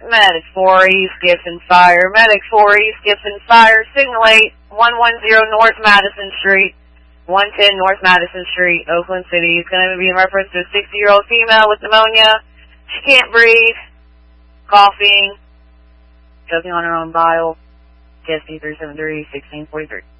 Medic 4 East Gibson Fire. Medic 4 East Gibson Fire. Signal 8, 110 North Madison Street. 110 North Madison Street, Oakland City. It's going to be in reference to a 60-year-old female with pneumonia. She can't breathe. Coughing. Choking on her own bile. TSD 373-1643.